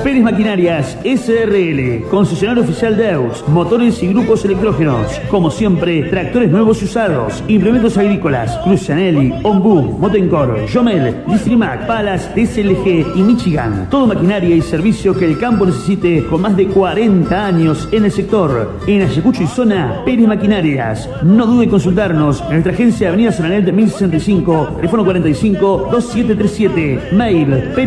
Pérez Maquinarias SRL, concesionario oficial de EUS, motores y grupos electrógenos. Como siempre, tractores nuevos y usados, implementos agrícolas, Crucianelli, Ombu, Motencor, Jomel, Distrimac, Palas, DSLG y Michigan. Todo maquinaria y servicio que el campo necesite con más de 40 años en el sector. En Ayacucho y zona, Pérez Maquinarias. No dude en consultarnos en nuestra agencia Avenida Sonanet de 1065, teléfono 45-2737, mail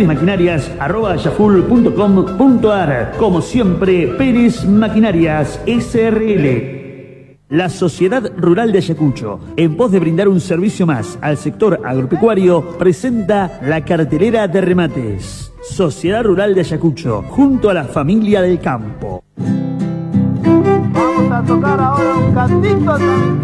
perezmaquinarias@yahoo.com.ar. Como siempre, Pérez Maquinarias SRL. La Sociedad Rural de Ayacucho, en pos de brindar un servicio más al sector agropecuario, presenta la cartelera de remates. Sociedad Rural de Ayacucho, junto a la familia del campo. Vamos a tocar ahora un cantito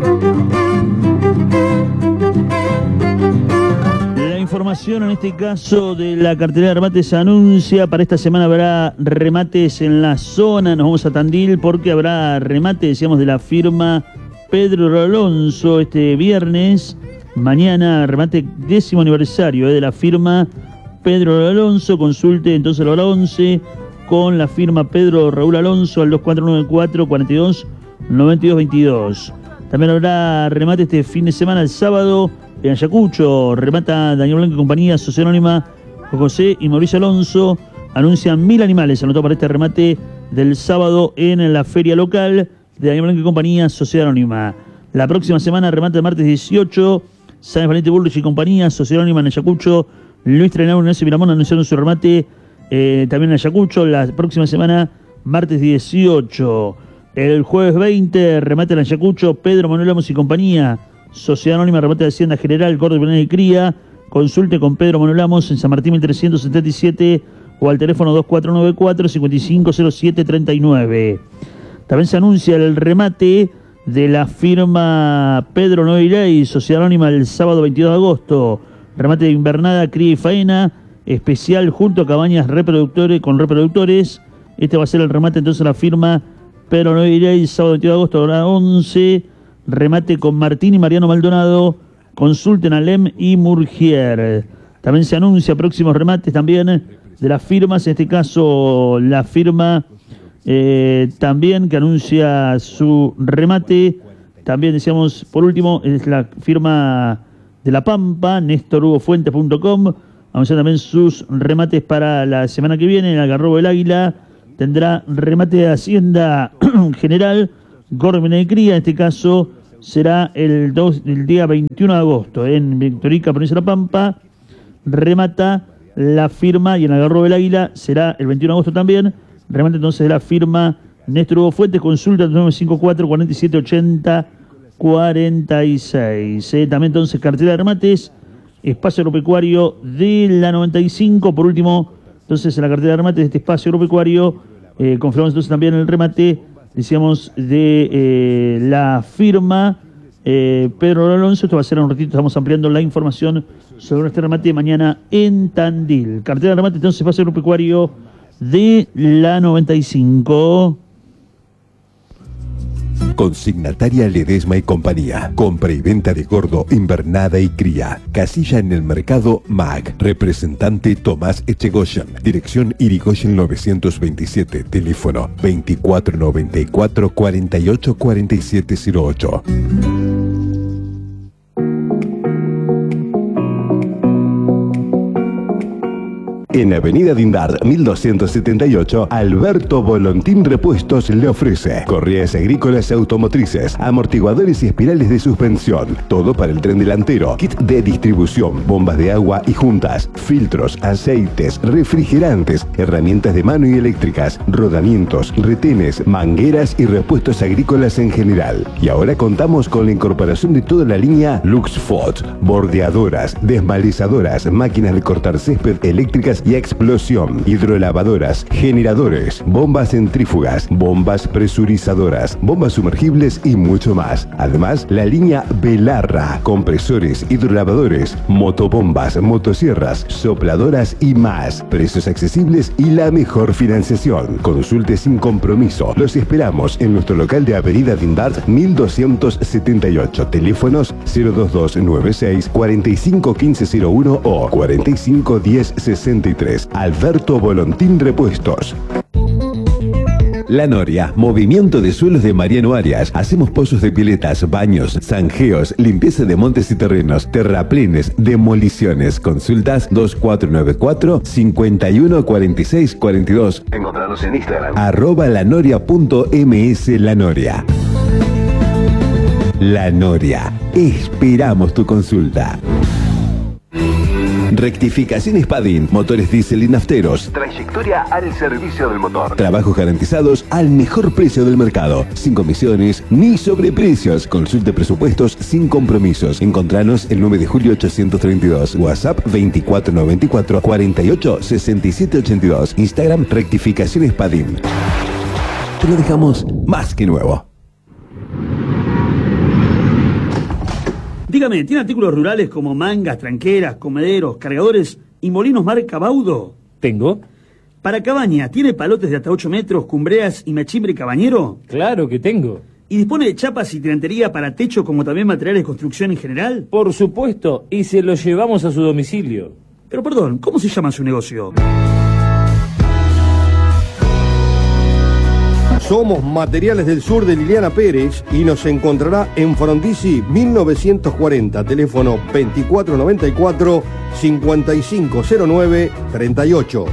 La información en este caso de la cartelera de remates anuncia, para esta semana habrá remates en la zona, nos vamos a Tandil porque habrá remate, decíamos, de la firma Pedro Alonso este viernes, mañana remate 10º aniversario de la firma Pedro Alonso, consulte entonces la hora 11 con la firma Pedro Raúl Alonso al 2494-42-9222. También habrá remate este fin de semana, el sábado, en Ayacucho. Remata Daniel Blanco y compañía, Sociedad Anónima José y Mauricio Alonso. Anuncian 1000 animales, anotó para este remate del sábado en la feria local de Daniel Blanco y compañía, Sociedad Anónima. La próxima semana, remate de martes 18, Sáenz Valente Bullrich y compañía, Sociedad Anónima en Ayacucho. Luis Trenado y Ignacio Miramón anunciaron su remate también en Ayacucho. La próxima semana, martes 18. El jueves 20, remate en Ayacucho, Pedro Manuel Amos y compañía, Sociedad Anónima, remate de Hacienda General, Córdoba y Cría. Consulte con Pedro Manuel Amos en San Martín 1377 o al teléfono 2494-550739. También se anuncia el remate de la firma Pedro Noirey, Sociedad Anónima, el sábado 22 de agosto. Remate de invernada, cría y faena, especial junto a cabañas con reproductores. Este va a ser el remate entonces de la firma Pedro Noirey, sábado 22 de agosto, hora 11. Remate con Martín y Mariano Maldonado. Consulten a Lem y Murgier. También se anuncia próximos remates también de las firmas. En este caso, la firma también que anuncia su remate. También decíamos, por último, es la firma de La Pampa, NéstorHugoFuentes.com. Anuncia también sus remates para la semana que viene. En Algarrobo del Águila tendrá remate de Hacienda General, Córdoba de Cría. En este caso será el día 21 de agosto en Victorica, provincia de La Pampa. Remata la firma, y en Algarrobo del Águila será el 21 de agosto también. Remate entonces de la firma Néstor Hugo Fuentes. Consulta 954 4780 46. También entonces cartera de remates, espacio agropecuario de la 95. Por último, entonces en la cartera de remates de este espacio agropecuario, confirmamos entonces también el remate, decíamos, de la firma Pedro Alonso. Esto va a ser en un ratito, estamos ampliando la información sobre este remate de mañana en Tandil. Cartera de remate entonces espacio agropecuario de la 95. Consignataria Ledesma y compañía. Compra y venta de gordo, invernada y cría. Casilla en el mercado MAG. Representante Tomás Echegoyen. Dirección Irigoyen 927. Teléfono 2494 48 4708. En Avenida Dindar 1278, Alberto Volontín Repuestos le ofrece correas agrícolas automotrices, amortiguadores y espirales de suspensión, todo para el tren delantero, kit de distribución, bombas de agua y juntas, filtros, aceites, refrigerantes, herramientas de mano y eléctricas, rodamientos, retenes, mangueras y repuestos agrícolas en general. Y ahora contamos con la incorporación de toda la línea Luxfot, bordeadoras, desmalizadoras, máquinas de cortar césped eléctricas y explosión, hidrolavadoras, generadores, bombas centrífugas, bombas presurizadoras, bombas sumergibles y mucho más. Además, la línea Belarra, compresores, hidrolavadores, motobombas, motosierras, sopladoras y más. Precios accesibles y la mejor financiación. Consulte sin compromiso. Los esperamos en nuestro local de Avenida Dindart 1278. Teléfonos 02296 451501 o 451063. salitres. Alberto Volontín Repuestos. La Noria, movimiento de suelos de Mariano Arias. Hacemos pozos de piletas, baños, zanjeos, limpieza de montes y terrenos, terraplenes, demoliciones. Consultas 2494 514642. Encontranos en Instagram @lanoria.ms. La Noria. La Noria. Esperamos tu consulta. Rectificaciones Padin, motores diésel y nafteros. Trayectoria al servicio del motor. Trabajos garantizados al mejor precio del mercado. Sin comisiones ni sobreprecios. Consulte presupuestos sin compromisos. Encontranos el 9 de julio 832. WhatsApp 2494 48 67 82. Instagram Rectificaciones Padin. Te lo dejamos más que nuevo. Dígame, ¿tiene artículos rurales como mangas, tranqueras, comederos, cargadores y molinos marca Baudo? ¿Tengo? Para cabaña, ¿tiene palotes de hasta 8 metros, cumbreas y machimbre cabañero? Claro que tengo. ¿Y dispone de chapas y tirantería para techo como también materiales de construcción en general? Por supuesto, y se lo llevamos a su domicilio. Pero perdón, ¿cómo se llama su negocio? Somos Materiales del Sur de Liliana Pérez y nos encontrará en Frondizi 1940, teléfono 2494 5509 38.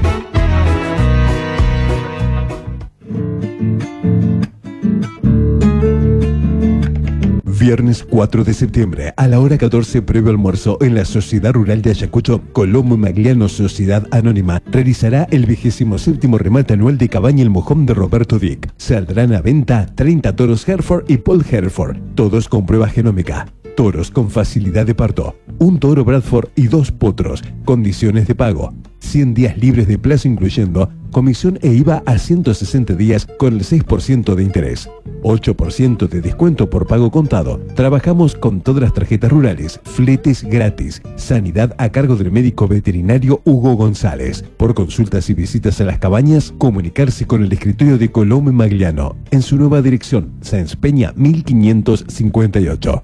Viernes 4 de septiembre, a la hora 14, previo almuerzo, en la Sociedad Rural de Ayacucho, Colombo Magliano Sociedad Anónima, realizará el 27º remate anual de Cabaña El Mojón de Roberto Dick. Saldrán a venta 30 toros Hereford y Paul Hereford, todos con prueba genómica. Toros con facilidad de parto, un toro Bradford y 2 potros. Condiciones de pago: 100 días libres de plazo incluyendo comisión e IVA a 160 días con el 6% de interés. 8% de descuento por pago contado. Trabajamos con todas las tarjetas rurales. Fletes gratis. Sanidad a cargo del médico veterinario Hugo González. Por consultas y visitas a las cabañas, comunicarse con el escritorio de Colombo Magliano en su nueva dirección, Sáenz Peña 1558.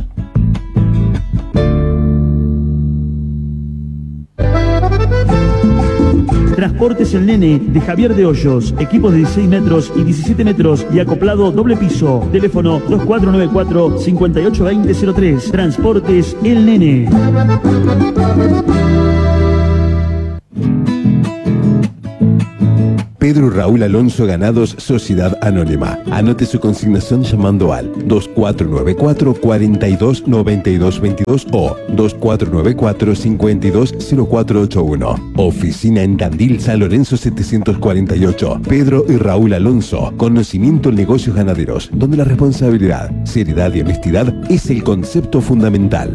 Transportes El Nene, de Javier de Hoyos. Equipos de 16 metros y 17 metros y acoplado doble piso. Teléfono 2494-582003. Transportes El Nene. Pedro Raúl Alonso Ganados Sociedad Anónima. Anote su consignación llamando al 2494 42 92 22 o 2494 52 0481. Oficina en Tandil, San Lorenzo 748. Pedro y Raúl Alonso. Conocimiento en negocios ganaderos, donde la responsabilidad, seriedad y honestidad es el concepto fundamental.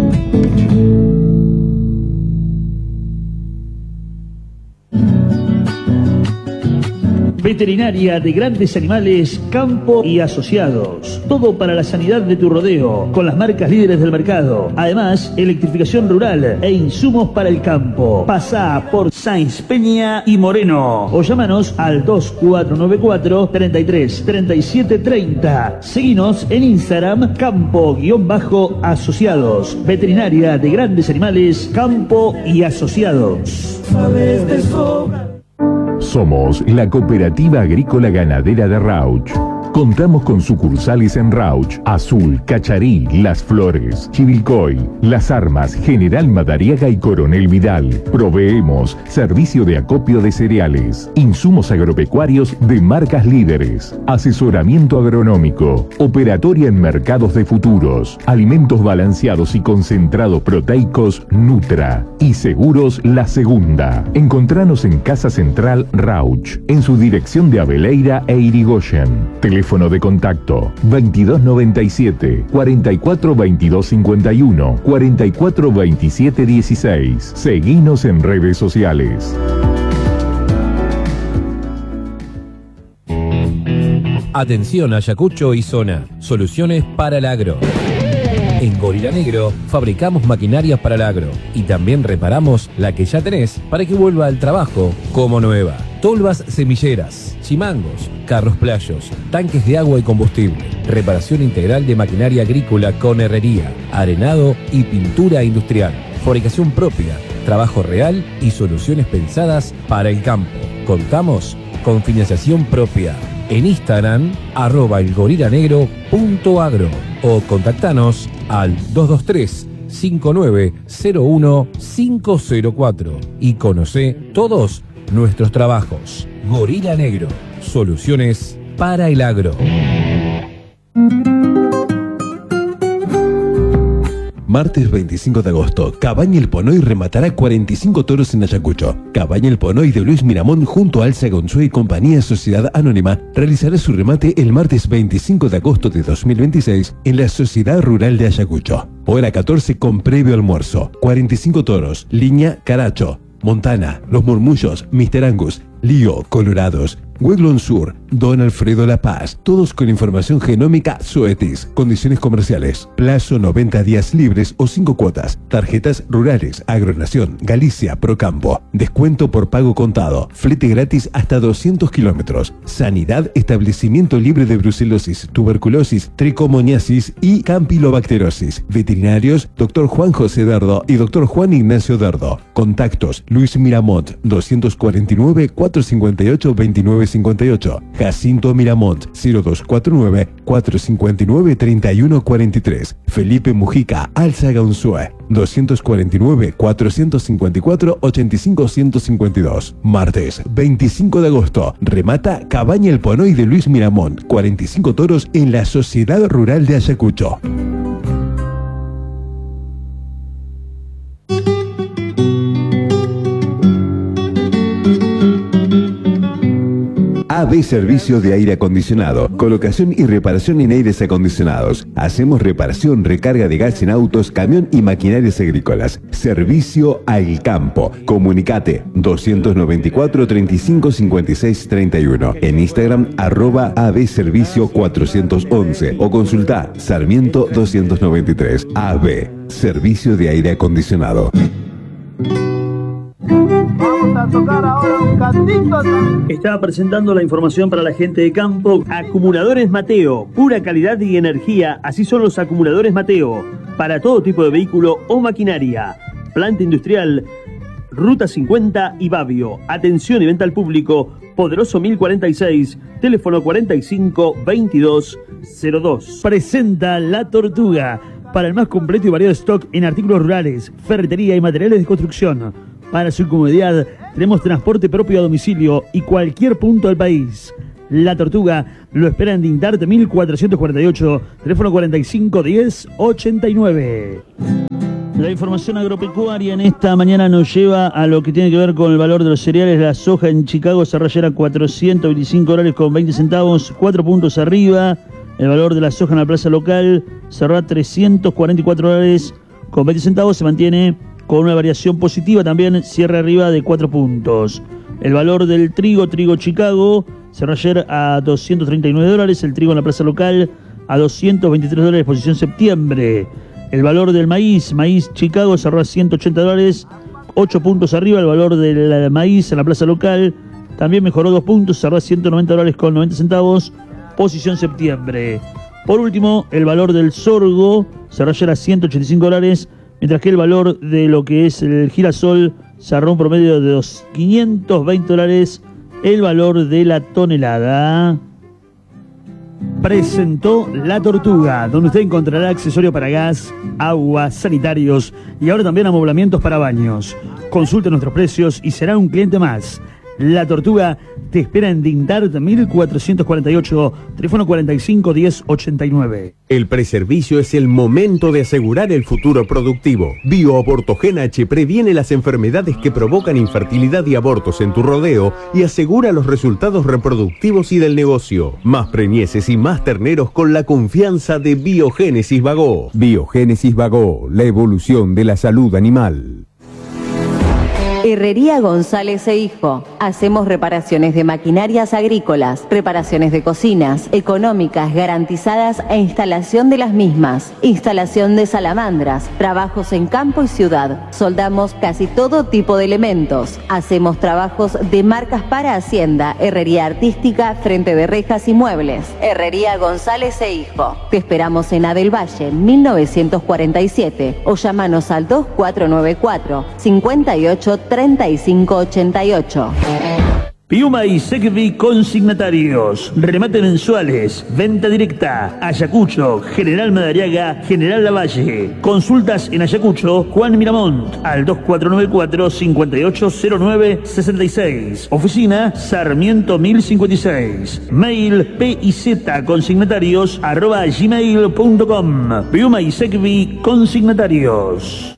Veterinaria de Grandes Animales, Campo y Asociados. Todo para la sanidad de tu rodeo, con las marcas líderes del mercado. Además, electrificación rural e insumos para el campo. Pasá por Sáenz Peña y Moreno o llámanos al 2494 33 37 30. Seguinos en Instagram, Campo-Asociados. Veterinaria de Grandes Animales, Campo y Asociados. Sabes de sobra. Somos la Cooperativa Agrícola Ganadera de Rauch. Contamos con sucursales en Rauch, Azul, Cacharí, Las Flores, Chivilcoy, Las Armas, General Madariaga y Coronel Vidal. Proveemos servicio de acopio de cereales, insumos agropecuarios de marcas líderes, asesoramiento agronómico, operatoria en mercados de futuros, alimentos balanceados y concentrados proteicos Nutra y seguros La Segunda. Encontranos en Casa Central Rauch, en su dirección de Abeleira e Irigoyen. Teléfono de contacto 2297 44 22 51 44 27 16. Seguinos en redes sociales. Atención Ayacucho y zona. Soluciones para el agro. En Gorila Negro fabricamos maquinarias para el agro y también reparamos la que ya tenés para que vuelva al trabajo como nueva. Tolvas semilleras, chimangos, carros playos, tanques de agua y combustible, reparación integral de maquinaria agrícola con herrería, arenado y pintura industrial, fabricación propia, trabajo real y soluciones pensadas para el campo. Contamos con financiación propia. En Instagram, @elgorilanegro.agro o contactanos al 223-5901-504 y conoce todos nuestros trabajos. Gorila Negro, soluciones para el agro. Martes 25 de agosto, Cabaña El Ponoy rematará 45 toros en Ayacucho. Cabaña El Ponoy de Luis Miramón junto a Alza Gonzúe y Compañía Sociedad Anónima realizará su remate el martes 25 de agosto de 2026 en la Sociedad Rural de Ayacucho. Hora 14 con previo almuerzo. 45 toros, línea Caracho, Montana, Los Murmullos, Mr. Angus, Lío, Colorados, Hueglon Sur, Don Alfredo La Paz, todos con información genómica Zoetis. Condiciones comerciales, plazo 90 días libres o 5 cuotas, tarjetas rurales, Agronación, Galicia, Procampo, descuento por pago contado, flete gratis hasta 200 kilómetros, sanidad, establecimiento libre de brucelosis, tuberculosis, tricomoniasis y campilobacterosis, veterinarios, Dr. Juan José Dardo y Dr. Juan Ignacio Dardo. Contactos, Luis Miramont, 249-458-2958, Jacinto Miramont, 0249-459-3143, Felipe Mujica, Alza Gonzúe, 249-454-85152. Martes 25 de agosto, remata Cabaña El Ponoy de Luis Miramont, 45 toros en la Sociedad Rural de Ayacucho. AB Servicio de Aire Acondicionado, colocación y reparación en aires acondicionados. Hacemos reparación, recarga de gas en autos, camión y maquinarias agrícolas. Servicio al campo. Comunicate 294 35 56 31. En Instagram @AB Servicio 411 o consulta Sarmiento 293. AB Servicio de Aire Acondicionado. Vamos a tocar ahora un cantito. Estaba presentando la información para la gente de campo. Acumuladores Mateo, pura calidad y energía. Así son los acumuladores Mateo, para todo tipo de vehículo o maquinaria. Planta industrial, Ruta 50 y Babio. Atención y venta al público. Poderoso 1046, teléfono 45 22 02. Presenta La Tortuga, para el más completo y variado stock en artículos rurales, ferretería y materiales de construcción. Para su comodidad, tenemos transporte propio a domicilio y cualquier punto del país. La Tortuga lo espera en Dindarte 1448, teléfono 45 10 89. La información agropecuaria en esta mañana nos lleva a lo que tiene que ver con el valor de los cereales. La soja en Chicago cerró ayer a $425 con 20 centavos, 4 puntos arriba. El valor de la soja en la plaza local cerró a $344 con 20 centavos, se mantiene con una variación positiva también, cierre arriba de 4 puntos. El valor del trigo Chicago cerró ayer a $239, el trigo en la plaza local a $223, posición septiembre. El valor del maíz Chicago cerró a $180, 8 puntos arriba. El valor del maíz en la plaza local también mejoró 2 puntos, cerró a $190 con 90 centavos, posición septiembre. Por último, el valor del sorgo cerró ayer a $185, mientras que el valor de lo que es el girasol cerró un promedio de $520, el valor de la tonelada. Presentó La Tortuga, donde usted encontrará accesorio para gas, agua, sanitarios y ahora también amoblamientos para baños. Consulte nuestros precios y será un cliente más. La Tortuga te espera en Dindarte 1448, teléfono 45 10 89. El preservicio es el momento de asegurar el futuro productivo. BioAbortogen H previene las enfermedades que provocan infertilidad y abortos en tu rodeo y asegura los resultados reproductivos y del negocio. Más preñeces y más terneros con la confianza de Biogénesis Bagó. Biogénesis Bagó, la evolución de la salud animal. Herrería González e Hijo. Hacemos reparaciones de maquinarias agrícolas, reparaciones de cocinas, económicas, garantizadas e instalación de las mismas. Instalación de salamandras, trabajos en campo y ciudad. Soldamos casi todo tipo de elementos. Hacemos trabajos de marcas para Hacienda, herrería artística, frente de rejas y muebles. Herrería González e Hijo. Te esperamos en Adel Valle, 1947 o llamanos al 2494 58 35 88. Piuma y Secvi consignatarios, remate mensuales, venta directa, Ayacucho, General Madariaga, General Lavalle. Consultas en Ayacucho, Juan Miramont, al 2494 5809 66. Oficina Sarmiento 1056. Mail piz consignatarios@gmail.com. Piuma y Secvi consignatarios.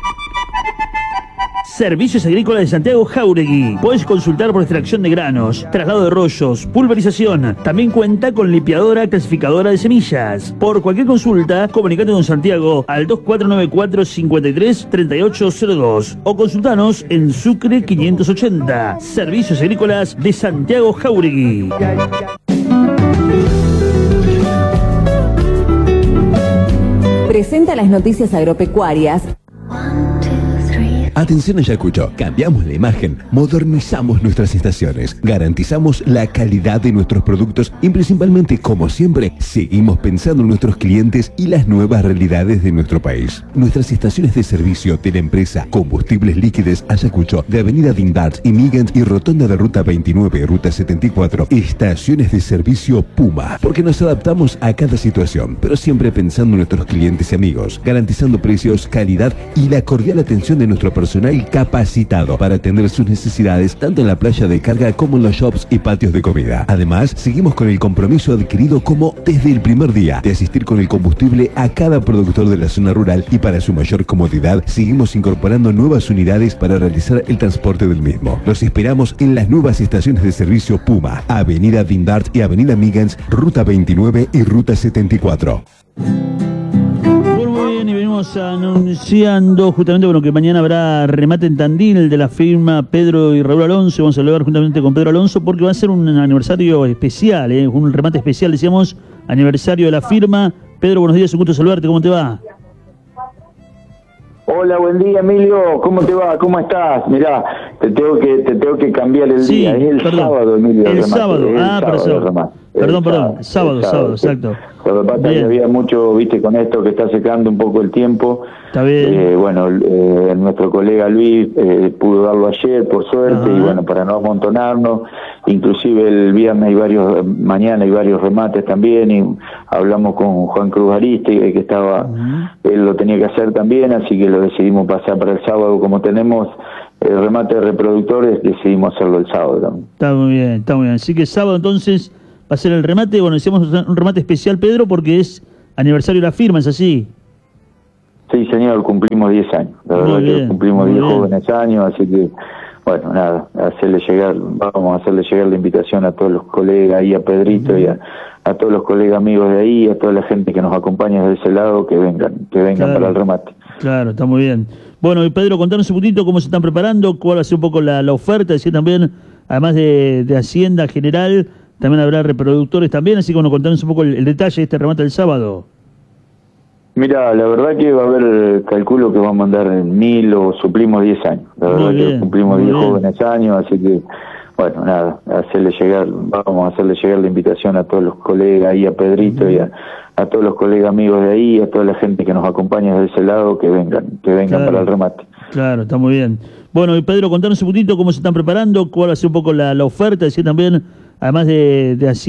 Servicios Agrícolas de Santiago Jáuregui. Puedes consultar por extracción de granos, traslado de rollos, pulverización. También cuenta con limpiadora clasificadora de semillas. Por cualquier consulta, comunicate con Santiago al 2494 53 3802 o consultanos en Sucre 580. Servicios Agrícolas de Santiago Jáuregui. Presenta las noticias agropecuarias. Atención Ayacucho, cambiamos la imagen, modernizamos nuestras estaciones, garantizamos la calidad de nuestros productos y principalmente, como siempre, seguimos pensando en nuestros clientes y las nuevas realidades de nuestro país. Nuestras estaciones de servicio de la empresa Combustibles Líquidos Ayacucho, de Avenida Dindart y Miguel y Rotonda de Ruta 29, Ruta 74, estaciones de servicio Puma, porque nos adaptamos a cada situación, pero siempre pensando en nuestros clientes y amigos, garantizando precios, calidad y la cordial atención de nuestro personal capacitado para atender sus necesidades tanto en la playa de carga como en los shops y patios de comida. Además, seguimos con el compromiso adquirido como desde el primer día de asistir con el combustible a cada productor de la zona rural y para su mayor comodidad seguimos incorporando nuevas unidades para realizar el transporte del mismo. Los esperamos en las nuevas estaciones de servicio Puma, Avenida Dindart y Avenida Miguens, Ruta 29 y Ruta 74. Y venimos anunciando justamente que mañana habrá remate en Tandil de la firma Pedro y Raúl Alonso. Vamos a hablar juntamente con Pedro Alonso porque va a ser un aniversario especial, un remate especial, decíamos, aniversario de la firma. Pedro, buenos días, un gusto saludarte, ¿cómo te va? Hola, buen día, Emilio, ¿cómo te va? ¿Cómo estás? Mirá, te tengo que cambiar el día, es el sábado, Emilio. El sábado, sábado, exacto. Lo que pasa es que había mucho, viste, con esto que está secando un poco el tiempo. Está bien. Nuestro colega Luis pudo darlo ayer, por suerte, y bueno, para no amontonarnos, inclusive el viernes mañana hay varios remates también, y hablamos con Juan Cruz Ariste, que estaba, él lo tenía que hacer también, así que lo decidimos pasar para el sábado. Como tenemos el remate de reproductores, decidimos hacerlo el sábado también. Está muy bien. Así que sábado entonces va a ser el remate. Bueno, decíamos un remate especial, Pedro, porque es aniversario de la firma, ¿es así? Sí, señor, cumplimos 10 años. La verdad que cumplimos 10 jóvenes años, así que, bueno, nada, vamos a hacerle llegar la invitación a todos los colegas, ahí a Pedrito y a todos los colegas amigos de ahí, a toda la gente que nos acompaña de ese lado, que vengan para el remate. Claro, está muy bien. Bueno, y Pedro, contanos un poquitito cómo se están preparando, cuál va a ser un poco la oferta, decía también, además de Hacienda General, también habrá reproductores también, así que bueno, contanos un poco el detalle de este remate del sábado. Mira, la verdad que va a haber, calculo que vamos a andar en 1000 o suplimos 10 años. La verdad que cumplimos 10 jóvenes años, así que, bueno, nada, vamos a hacerle llegar la invitación a todos los colegas, ahí a Pedrito y a todos los colegas amigos de ahí, a toda la gente que nos acompaña de ese lado, que vengan para el remate. Claro, está muy bien. Bueno, y Pedro, contanos un poquitito cómo se están preparando, cuál va a ser un poco la oferta, decía también, además de Hacienda